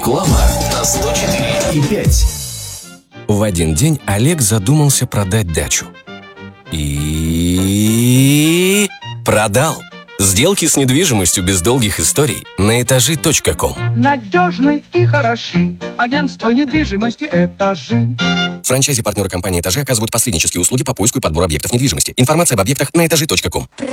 Реклама на 104,5. В один день Олег задумался продать дачу. И продал. Сделки с недвижимостью без долгих историй на этажи.ком. Надежны и хороши. Агентство недвижимости «Этажи». Франчайзи-партнеры компании «Этажи» оказывают посреднические услуги по поиску и подбору объектов недвижимости. Информация об объектах на этажи.ком.